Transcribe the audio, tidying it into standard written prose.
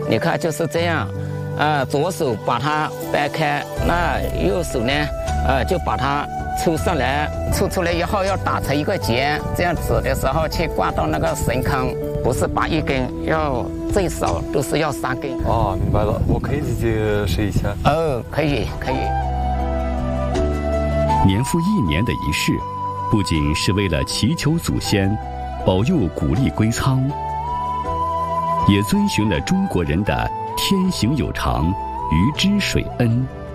你看就是这样，左手把它掰开，那右手呢，就把它抽上来，抽出来以后要打成一个结，这样子的时候去挂到那个绳坑，不是拔一根，要最少都是要3根。 哦，明白了，我可以自己试一下。 可以。 年复一年的仪式，不仅是为了祈求祖先保佑谷粒归仓，也遵循了中国人的天行有常，鱼之水恩。